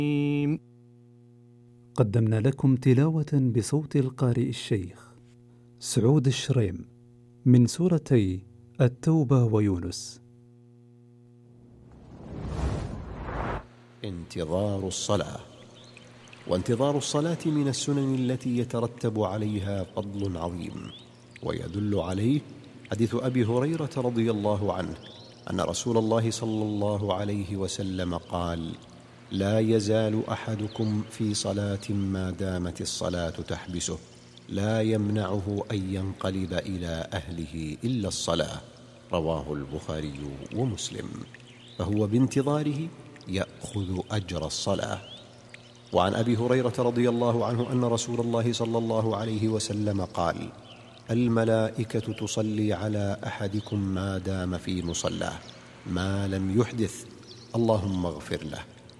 قدمنا لكم تلاوة بصوت القارئ الشيخ سعود الشريم من سورتي التوبة ويونس. انتظار الصلاة. وانتظار الصلاة من السنن التي يترتب عليها فضل عظيم، ويدل عليه حديث أبي هريرة رضي الله عنه أن رسول الله صلى الله عليه وسلم قال: لا يزال أحدكم في صلاة ما دامت الصلاة تحبسه، لا يمنعه أن ينقلب إلى أهله إلا الصلاة. رواه البخاري ومسلم. فهو بانتظاره يأخذ أجر الصلاة. وعن أبي هريرة رضي الله عنه أن رسول الله صلى الله عليه وسلم قال: الملائكة تصلي على أحدكم ما دام في مصلاه ما لم يحدث، اللهم اغفر له.